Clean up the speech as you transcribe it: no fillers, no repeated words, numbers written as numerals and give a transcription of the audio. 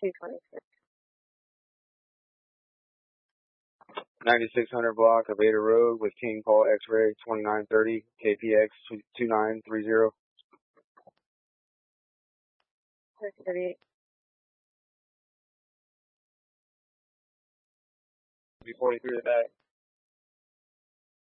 226. 9600 block of Ada Road with King Paul X-Ray 2930 KPX 2930. 638. B43 to the back.